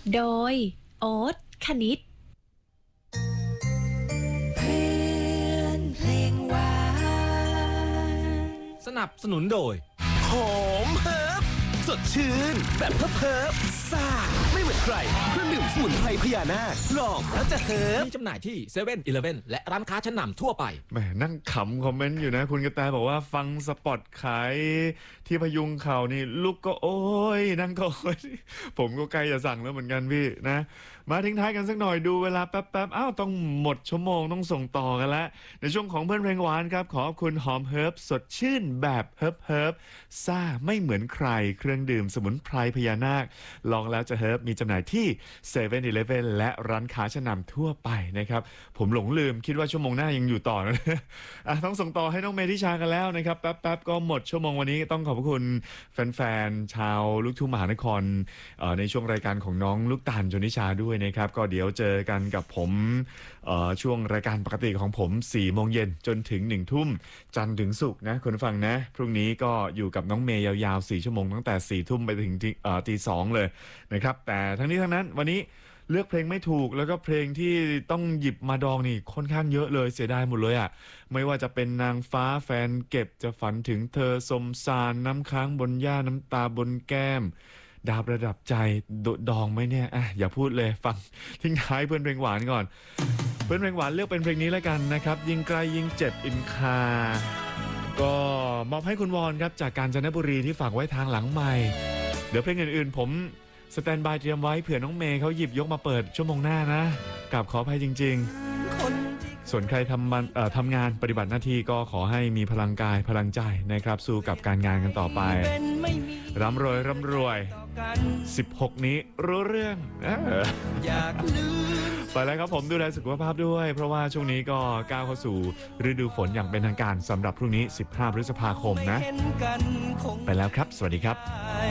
โดยโอ๊ตคณิตเพื่อนเพลงหวานสนับสนุนโดยหอมเฮิร์บสดชื่นแบบเฮิร์บซ่าไม่เหมือนใครเครื่องดื่มสมุนไพรพญานาคลองแล้วจะเฮิร์บมีจำหน่ายที่เซเว่นอีเลฟเว่นและร้านค้าชั้นนำทั่วไปแหมนั่งขำคอมเมนต์อยู่นะคุณกระแตบอกว่าฟังสปอตขายที่พยุงเข่านี่ลูกก็โอ้ยนั่งก็โอ้ยผมก็ใกล้จะสั่งแล้วเหมือนกันพี่นะมาทิ้งท้ายกันสักหน่อยดูเวลาแป๊บอ้าวต้องหมดชั่วโมงต้องส่งต่อกันแล้วในช่วงของเพื่อนเพลงหวานครับขอบคุณหอมเฮิร์บสดชื่นแบบเฮิร์บซ่าไม่เหมือนใครเครื่องดื่มสมุนไพรพญานาคลองแล้วจะเฮิร์บมีจำหน่ายที่เซเว่นอีเลฟเว่นและร้านค้าชั้นนำทั่วไปนะครับผมหลงลืมคิดว่าชั่วโมงหน้ายังอยู่ต่อนะต้องส่งต่อให้น้องเมธิชากันแล้วนะครับแป๊บก็หมดชั่วโมงวันนี้ต้องขอบคุณแฟนๆชาวลูกทุ่งมหานครในช่วงรายการของน้องลูกตาลชนิชาด้วยนะครับก็เดี๋ยวเจอกันกับผมช่วงรายการปกติของผม 4 โมงเย็นจนถึง 1 ทุ่มจันทร์ถึงศุกร์นะคุณฟังนะพรุ่งนี้ก็อยู่กับน้องเมย์ยาวๆ4 ชั่วโมงตั้งแต่ 4 ทุ่มไปถึงตี 2เลยนะครับแต่ทั้งนี้ทั้งนั้นวันนี้เลือกเพลงไม่ถูกแล้วก็เพลงที่ต้องหยิบมาดองนี่ค่อนข้างเยอะเลยเสียดายหมดเลยอ่ะไม่ว่าจะเป็นนางฟ้าแฟนเก็บจะฝันถึงเธอสมสารน้ำค้างบนหญ้าน้ำตาบนแก้มดาวประดับใจดองไหมเนี่ยอย่าพูดเลยฟังทิ้งท้ายเพื่อนเพลงหวานก่อนเพื่อนเพลงหวานเลือกเป็นเพลงนี้แล้วกันนะครับยิ่งไกลยิ่งเจ็บอินคาก็มอบให้คุณวอนครับจากกาญจนบุรีที่ฝากไว้ทางหลังไมค์เดี๋ยวเพลงอื่นๆผมสแตนบายเตรียมไว้เผื่อน้องเมย์เขาหยิบยกมาเปิดชั่วโมงหน้านะกราบขออภัยจริงๆส่วนใครทำงานปฏิบัติหน้าที่ก็ขอให้มีพลังกายพลังใจนะครับสู้กับการงานกันต่อไปร่ำรวย16นี้รู้เรื่องอยากลืมไปแล้วครับผมดูแลสุขภาพด้วยเพราะว่าช่วงนี้ก็ก้าวเข้าสู่ฤดูฝนอย่างเป็นทางการสำหรับพรุ่งนี้15 พฤษภาคมนะไปแล้วครับสวัสดีครับ